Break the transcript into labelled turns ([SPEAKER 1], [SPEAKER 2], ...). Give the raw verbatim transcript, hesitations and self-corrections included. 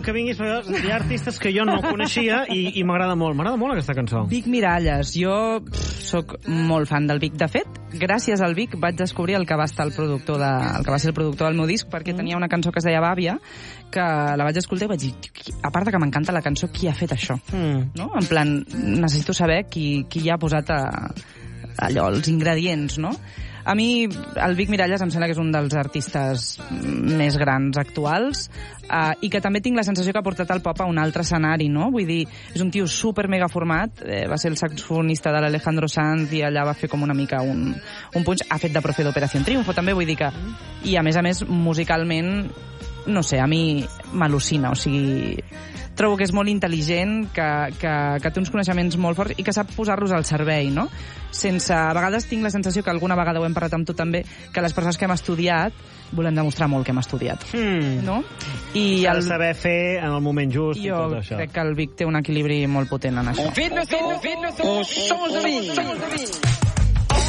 [SPEAKER 1] molt que vinguis, però hi ha artistes que jo no coneixia i, i m'agrada molt. M'agrada molt aquesta cançó.
[SPEAKER 2] Vic Miralles. Jo pff, soc molt fan del Vic. De fet, gràcies al Vic vaig descobrir el que va estar el productor de, el que va ser el productor del meu disc, perquè mm. tenia una cançó que es deia Bàvia, que la vaig escoltar i vaig dir, a part de que m'encanta la cançó, qui ha fet això? Mm. No? En plan, necessito saber qui, qui hi ha posat a, allò, els ingredients, no? A mi, el Vic Miralles em sembla que és un dels artistes més grans actuals uh, i que també tinc la sensació que ha portat el pop a un altre escenari, no? Vull dir, és un tio super mega format, eh, va ser el saxofonista de l'Alejandro Sanz i allà va fer com una mica un, un punx, ha fet de profe d'Operació Triunfo també, vull dir que... I a més a més, musicalment, no sé, a mi m'al·lucina, o sigui... Trobo que és molt intel·ligent, que, que, que té uns coneixements molt forts i que sap posar-los al servei, no? Sense... A vegades tinc la sensació que alguna vegada ho hem parlat amb tu també, que les persones que hem estudiat volem demostrar molt que hem estudiat, mm. no? I
[SPEAKER 1] el saber fer en el moment just i tot això.
[SPEAKER 2] Jo crec que el Vic té un equilibri molt potent en això.
[SPEAKER 3] On fait de son, on change de vie.